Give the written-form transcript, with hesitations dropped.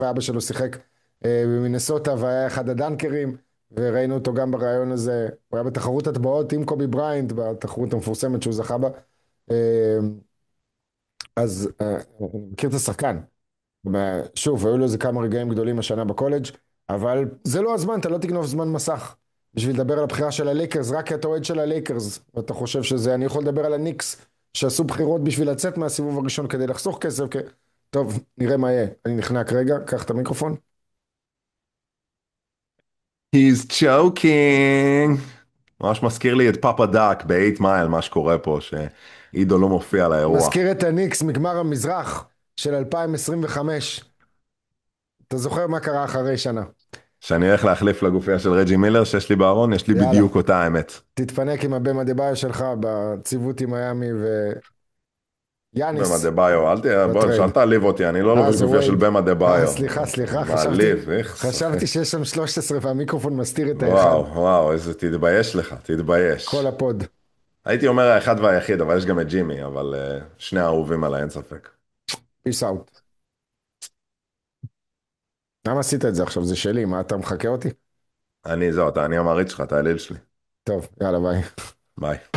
ואבא שלו שיחק במינסוטה והיה אחד הדנקרים, וראינו אותו גם ברעיון הזה, הוא היה בתחרות הטבעות עם קובי בריינט, בתחרות המפורסמת שהוא זכה בה. אה, אז אני מכיר את השחקן. שוב, היו לו איזה כמה רגעים גדולים השנה בקולג', אבל זה לא הזמן, אתה לא תגנוב זמן מסך בשביל לדבר על הבחירה של הלייקרס, רק כי אתה אוהד של הלייקרס, ואתה חושב שזה, אני יכול לדבר על הניקס, שעשו בחירות בשביל לצאת מהסיבוב הראשון כדי לחסוך כסף, טוב, נראה מה יהיה. אני נחנק רגע, קח את המיקרופון. He's choking. ממש מזכיר לי את פאפה דאק ב-8 מייל, מה שקורה פה, שעידו לא מופיע לאירוע. מזכיר את הניקס מגמר המזרח של 2025. אתה זוכר מה קרה אחרי שנה? שאני הולך להחליף לגופייה של רג'י מילר שיש לי בארון, יש לי יאללה, בדיוק אותה האמת. תתפנק עם הבמה דה ביו שלך בציוות עם מיאמי במה ויאניס דה ביו, בוא, בטרייד. שאל תעליב אותי, אני לא לובש זה גופייה של וייד. במה דה ביו. סליחה, מעליב, איכס, אחי. חשבתי שיש שם 13 והמיקרופון מסתיר את האחד. וואו, וואו, איזה תתבייש לך, כל תתבייש. הפוד. הייתי אומר האחד והיחיד, אבל יש גם את ג'ימי, אבל שני האהובים עליי, אין ספק. פיס אאוט. למה עשית את זה עכשיו? זה שלי, מה אתה מחכה אותי? אני המעריץ שלך, אתה האליל שלי. טוב, יאללה ביי. ביי.